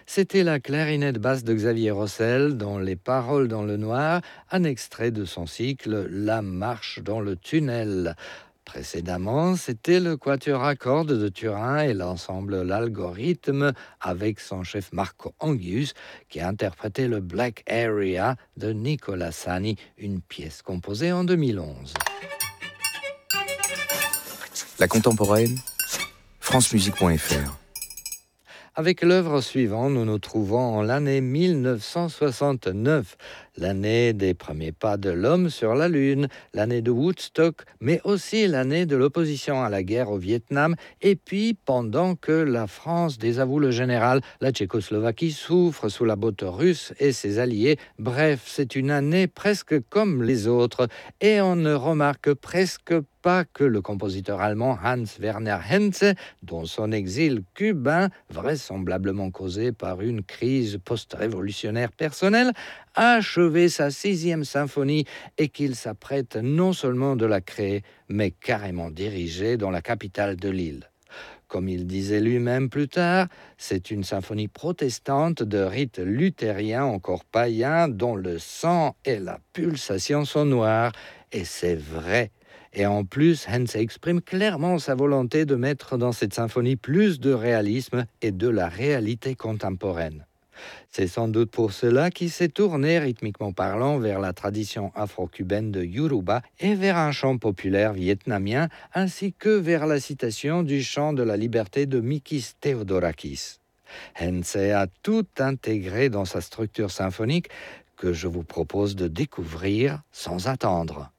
C'était la clarinette basse de Xavier Rossel dans Les Paroles dans le noir, un extrait de son cycle La marche dans le tunnel. Précédemment, c'était le quatuor à cordes de Turin et l'ensemble L'Algorithme avec son chef Marco Angius qui a interprété le Black Area de Nicola Sani, une pièce composée en 2011. La contemporaine, francemusique.fr. Avec l'œuvre suivante, nous nous trouvons en l'année 1969, l'année des premiers pas de l'homme sur la Lune, l'année de Woodstock, mais aussi l'année de l'opposition à la guerre au Vietnam, et puis pendant que la France désavoue le général, la Tchécoslovaquie souffre sous la botte russe et ses alliés. Bref, c'est une année presque comme les autres, et on ne remarque presque pas que le compositeur allemand Hans Werner Henze, dont son exil cubain, vraisemblablement causé par une crise post-révolutionnaire personnelle, a achevé sa 6e symphonie et qu'il s'apprête non seulement de la créer, mais carrément diriger dans la capitale de l'île. Comme il disait lui-même plus tard, c'est une symphonie protestante de rite luthérien encore païen dont le sang et la pulsation sont noirs. Et c'est vrai. Et en plus, Henze exprime clairement sa volonté de mettre dans cette symphonie plus de réalisme et de la réalité contemporaine. C'est sans doute pour cela qu'il s'est tourné, rythmiquement parlant, vers la tradition afro-cubaine de Yoruba et vers un chant populaire vietnamien, ainsi que vers la citation du chant de la liberté de Mikis Theodorakis. Henze a tout intégré dans sa structure symphonique que je vous propose de découvrir sans attendre.